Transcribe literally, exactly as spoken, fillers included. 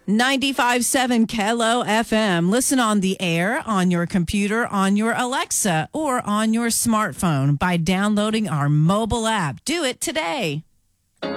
ninety-five point seven K L O F M. Listen on the air, on your computer, on your Alexa, or on your smartphone by downloading our mobile app. Do it today.